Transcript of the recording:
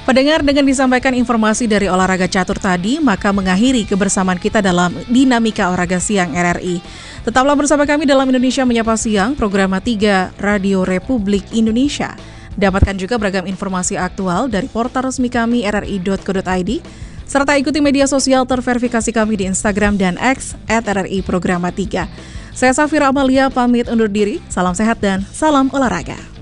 Pendengar, dengan disampaikan informasi dari olahraga catur tadi, maka mengakhiri kebersamaan kita dalam Dinamika Olahraga Siang RRI. Tetaplah bersama kami dalam Indonesia Menyapa Siang, program 3 Radio Republik Indonesia. Dapatkan juga beragam informasi aktual dari portal resmi kami rri.co.id, serta ikuti media sosial terverifikasi kami di Instagram dan X @RRI Programa 3. Saya Safira Amalia pamit undur diri, salam sehat dan salam olahraga.